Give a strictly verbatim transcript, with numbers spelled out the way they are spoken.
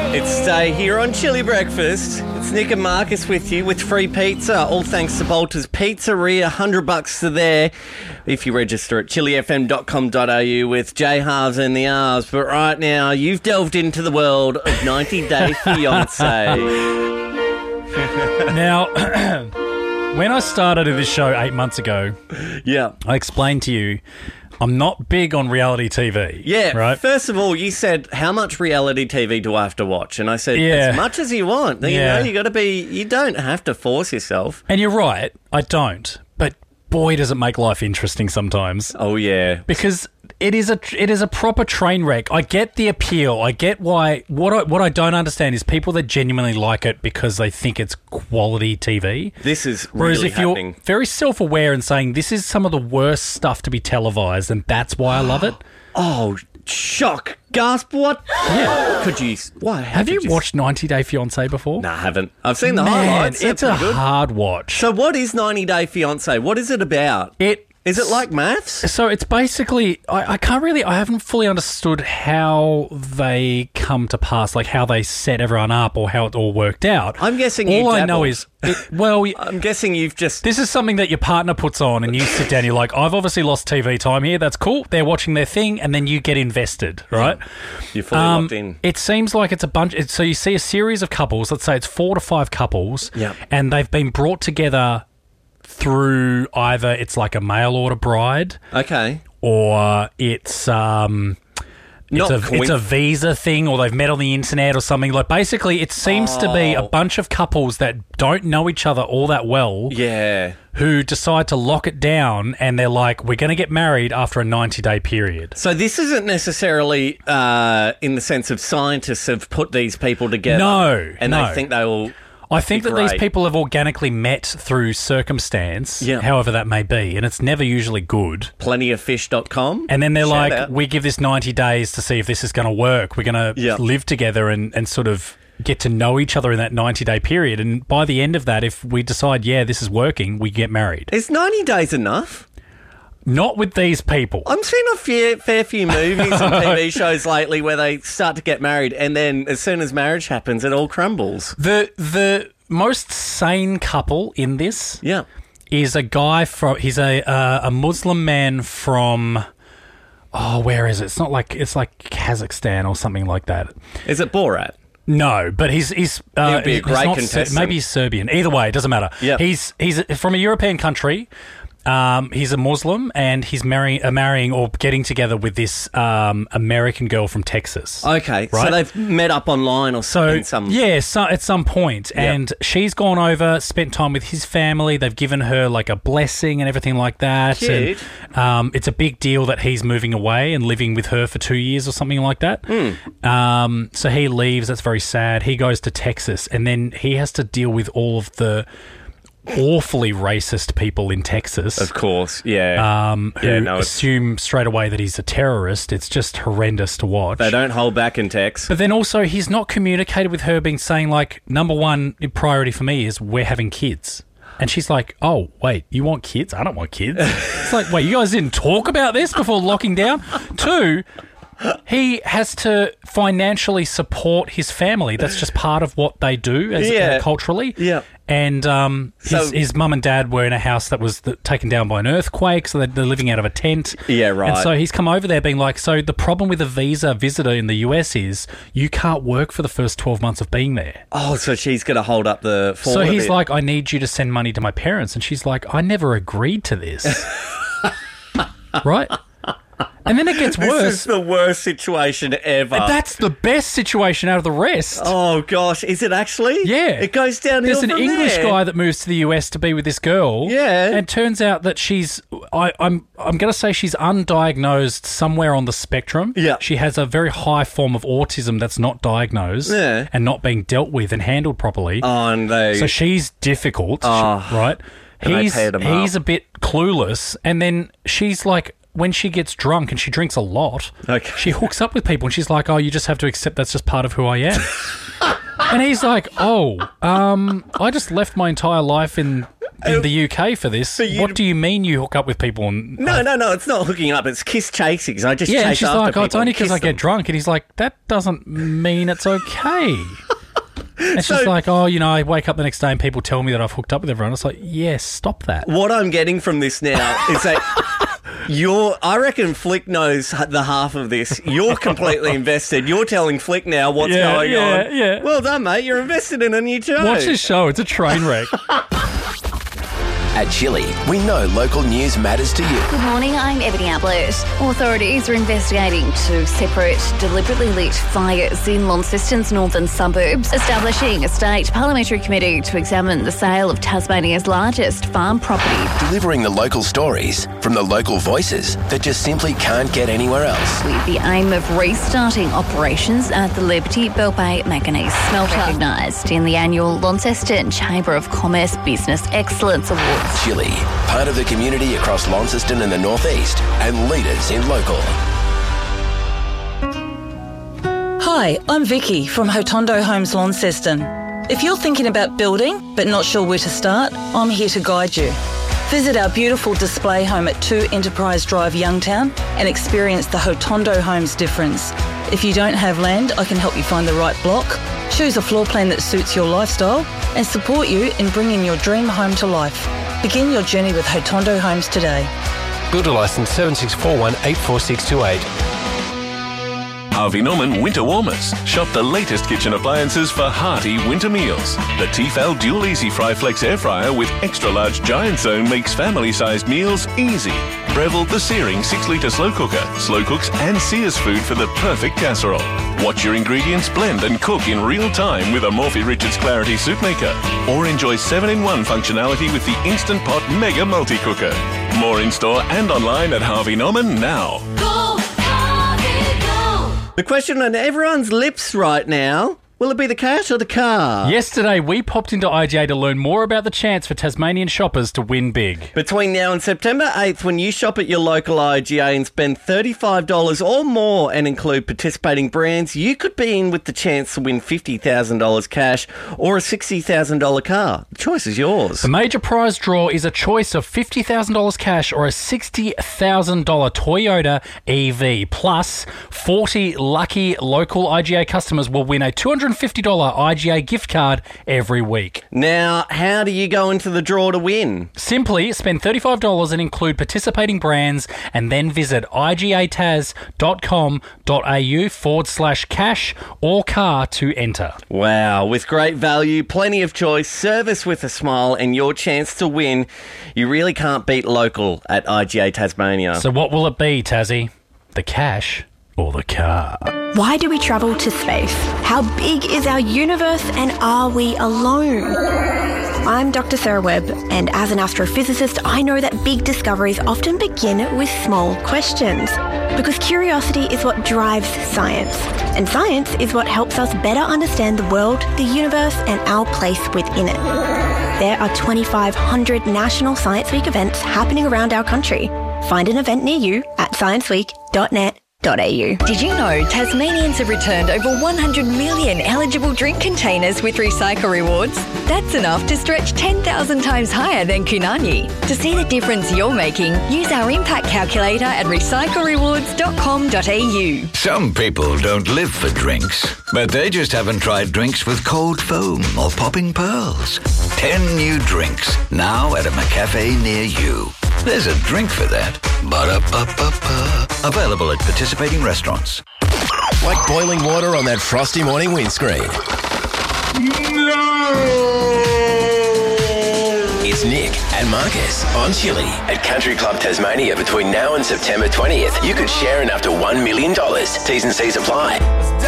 It's Stay here on Chili Breakfast. It's Nick and Marcus with you with free pizza. All thanks to Bolter's Pizzeria. one hundred bucks to there if you register at chili f m dot com dot a u with J Halves and the R's. But right now, you've delved into the world of ninety Day Fiancé. Now, when I started this show eight months ago, yeah, I explained to you I'm not big on reality T V. Yeah, right? First of all, you said, how much reality T V do I have to watch? And I said, Yeah. as much as you want. You Yeah. know, you got to be, you don't have to force yourself. And you're right, I don't. But boy, does it make life interesting sometimes. Oh, yeah. Because it is a it is a proper train wreck. I get the appeal. I get why. What I, what I don't understand is people that genuinely like it because they think it's quality T V. This is Whereas really if happening. you're very self-aware and saying this is some of the worst stuff to be televised and that's why I love it. Oh, shock. Gasp, what? Yeah. Could you... Why? Have you watched ninety Day Fiancé before? No, I haven't. I've seen the Man, highlights. it's They're a pretty good. hard watch. So what is ninety Day Fiancé? What is it about? It Is it like maths? So it's basically, I, I can't really, I haven't fully understood how they come to pass, like how they set everyone up or how it all worked out. I'm guessing all you I know dabbled. is, it, well, I'm guessing you've just... this is something that your partner puts on and you sit down, you're like, I've obviously lost T V time here, that's cool. They're watching their thing and then you get invested, right? You're fully Um, locked in. It seems like it's a bunch, it's, so you see a series of couples, let's say it's four to five couples, Yep. and they've been brought together through either it's like a mail order bride, Okay. or it's um it's Not a coinc- it's a visa thing, or they've met on the internet or something. Like basically, it seems to be a Oh. bunch of couples that don't know each other all that well, Yeah. who decide to lock it down, and they're like, "We're going to get married after a ninety day period." So this isn't necessarily uh, in the sense of scientists have put these people together. No, And no. they think they will... I think that these Great. people have organically met through circumstance, Yeah. however that may be, and it's never usually good. plenty of fish dot com. And then they're Shout like, out. we give this ninety days to see if this is going to work. We're going to Yeah. live together and, and sort of get to know each other in that ninety-day period. And by the end of that, if we decide, yeah, this is working, we get married. Is ninety days enough? Not with these people. I'm seeing a fair, fair few movies and T V shows lately where they start to get married and then as soon as marriage happens, it all crumbles. The the most sane couple in this Yeah. is a guy from, he's a uh, a Muslim man from, oh, where is it? It's not like, it's like Kazakhstan or something like that. Is it Borat? No, but he's he's uh, He'd be a he's great not Ser- contestant. maybe he's Serbian. Either way, it doesn't matter. Yep. He's he's from a European country. Um, he's a Muslim and he's marrying, uh, marrying or getting together with this um, American girl from Texas. Okay, so Right. they've met up online or So in some... yeah, so, at some point, Yep. and she's gone over, spent time with his family. They've given her like a blessing and everything like that. Cute. And, um, it's a big deal that he's moving away and living with her for two years or something like that. Hmm. Um, so he leaves. That's very sad. He goes to Texas, and then he has to deal with all of the awfully racist people in Texas. Of course, yeah. Um, who Yeah, no, it's- assume straight away that he's a terrorist. It's just horrendous to watch. They don't hold back in text. But then also, he's not communicated with her, being saying, like, number one priority for me is we're having kids. And she's like, oh, wait, you want kids? I don't want kids. It's like, wait, you guys didn't talk about this before locking down? Two, he has to financially support his family. That's just part of what they do as Yeah. uh, culturally. Yeah. And um, his, So- his mum and dad were in a house that was th- taken down by an earthquake, so they're, they're living out of a tent. Yeah, right. And so he's come over there being like, so the problem with a visa visitor in the U S is you can't work for the first twelve months of being there. Oh, so she's going to hold up the fort So a he's bit. like, I need you to send money to my parents. And she's like, I never agreed to this. Right? And then it gets This worse. is the worst situation ever. That's the best situation out of the rest. Oh, gosh. Is it actually? Yeah. It goes downhill There's an from English there. guy that moves to the U S to be with this girl. Yeah. And turns out that she's, I, I'm I'm going to say she's undiagnosed somewhere on the spectrum. Yeah. She has a very high form of autism that's not diagnosed Yeah. and not being dealt with and handled properly. Oh, and they... So she's difficult, Oh. right? And they He's paired 'em he's up. a bit clueless, and then she's like, when she gets drunk and she drinks a lot, Okay. she hooks up with people, and she's like, "Oh, you just have to accept that's just part of who I am." And he's like, "Oh, um, I just left my entire life in in the U K for this. you- What do you mean you hook up with people? And, No, no, no, it's not hooking up. It's kiss chasing. So I just yeah, chase and she's after like, oh, it's people only and because kiss I get them. drunk. And he's like, that doesn't mean it's okay. And she's So- like, oh, you know, I wake up the next day and people tell me that I've hooked up with everyone. It's like, yes, stop that. What I'm getting from this now is that you're, I reckon Flick knows h- the half of this. You're completely invested. You're telling Flick now what's Yeah, going yeah, on. yeah. Well done, mate. You're invested in a new show. Watch this show. It's a train wreck. At Chili, we know local news matters to you. Good morning, I'm Ebony Ablett. Authorities are investigating two separate, deliberately lit fires in Launceston's northern suburbs, establishing a state parliamentary committee to examine the sale of Tasmania's largest farm property. Delivering the local stories from the local voices that just simply can't get anywhere else. With the aim of restarting operations at the Liberty Belpay Manganese Smelter, recognised in the annual Launceston Chamber of Commerce Business Excellence Awards. Chili, part of the community across Launceston and the northeast, and leaders in local. Hi, I'm Vicky from Hotondo Homes Launceston. If you're thinking about building but not sure where to start, I'm here to guide you. Visit our beautiful display home at two Enterprise Drive, Youngtown, and experience the Hotondo Homes difference. If you don't have land, I can help you find the right block, choose a floor plan that suits your lifestyle, and support you in bringing your dream home to life. Begin your journey with Hotondo Homes today. Builder licence seven six four one eight four six two eight. Harvey Norman Winter Warmers. Shop the latest kitchen appliances for hearty winter meals. The Tefal Dual Easy Fry Flex Air Fryer with extra large giant zone makes family-sized meals easy. Breville the Searing six litre slow cooker. Slow cooks and sears food for the perfect casserole. Watch your ingredients blend and cook in real time with a Morphy Richards Clarity Soup Maker. Or enjoy seven in one functionality with the Instant Pot Mega Multi-Cooker. More in-store and online at Harvey Norman now. The question on everyone's lips right now, will it be the cash or the car? Yesterday, we popped into I G A to learn more about the chance for Tasmanian shoppers to win big. Between now and September eighth, when you shop at your local I G A and spend thirty-five dollars or more and include participating brands, you could be in with the chance to win fifty thousand dollars cash or a sixty thousand dollars car. The choice is yours. The major prize draw is a choice of fifty thousand dollars cash or a sixty thousand dollars Toyota E V. Plus, forty lucky local I G A customers will win a two hundred fifty dollars I G A gift card every week. Now, how do you go into the draw to win? Simply spend thirty-five dollars and include participating brands and then visit igataz.com.au forward slash cash or car to enter. Wow, with great value, plenty of choice, service with a smile and your chance to win, you really can't beat local at I G A Tasmania. So what will it be, Tassie? The cash or the car? Why do we travel to space? How big is our universe and are we alone? I'm Doctor Sarah Webb, and as an astrophysicist, I know that big discoveries often begin with small questions. Because curiosity is what drives science, and science is what helps us better understand the world, the universe, and our place within it. There are twenty-five hundred National Science Week events happening around our country. Find an event near you at science week dot net dot a u. Did you know Tasmanians have returned over one hundred million eligible drink containers with Recycle Rewards? That's enough to stretch ten thousand times higher than Kunani. To see the difference you're making, use our impact calculator at recycle rewards dot com dot a u. Some people don't live for drinks, but they just haven't tried drinks with cold foam or popping pearls. Ten new drinks, now at a McCafe near you. There's a drink for that. Ba-da-ba-ba-ba. Available at participating restaurants. Like boiling water on that frosty morning windscreen. No! It's Nick and Marcus on Chili at Country Club Tasmania between now and September twentieth. You could share in up to one million dollars. T's and C's apply.